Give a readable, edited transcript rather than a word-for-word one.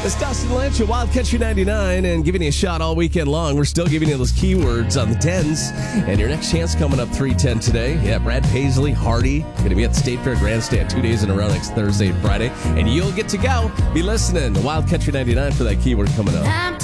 It's Dustin Lynch at Wild Country 99 and giving you a shot all weekend long. We're still giving you those keywords on the 10s. And your next chance coming up 3:10 today. Yeah, Brad Paisley, Hardy, going to be at the State Fair Grandstand 2 days in a row next Thursday and Friday. And you'll get to go. Be listening to Wild Country 99 for that keyword coming up.